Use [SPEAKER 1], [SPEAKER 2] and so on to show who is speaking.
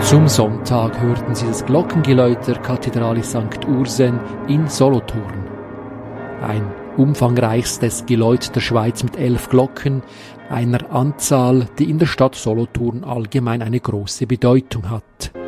[SPEAKER 1] Zum Sonntag hörten Sie das Glockengeläut der Kathedrale St. Ursen in Solothurn. Ein umfangreichstes Geläut der Schweiz mit 11 Glocken, einer Anzahl, die in der Stadt Solothurn allgemein eine große Bedeutung hat.